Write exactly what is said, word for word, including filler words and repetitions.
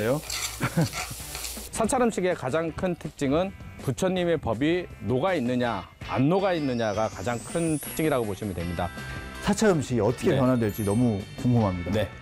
사찰 음식의 가장 큰 특징은 부처님의 법이 녹아 있느냐 안 녹아 있느냐가 가장 큰 특징이라고 보시면 됩니다. 사찰 음식이 어떻게 네. 변화될지 너무 궁금합니다. 네.